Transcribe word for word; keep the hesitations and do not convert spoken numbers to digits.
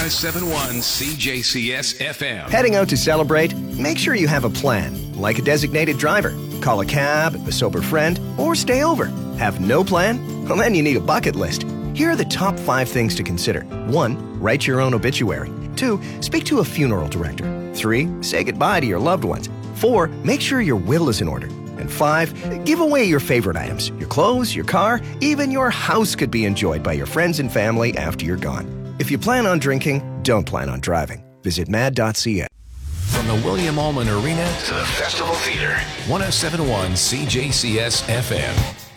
oh seven point one C J C S F M. Heading out to celebrate? Make sure you have a plan, like a designated driver. Call a cab, a sober friend, or stay over. Have no plan? Well, then you need a bucket list. Here are the top five things to consider. One, write your own obituary. Two, speak to a funeral director. Three, say goodbye to your loved ones. Four, make sure your will is in order. And five, give away your favorite items. Your clothes, your car, even your house could be enjoyed by your friends and family after you're gone. If you plan on drinking, don't plan on driving. Visit mad dot c a. From the William Allman Arena to the Festival Theater, one oh seven point one C J C S F M.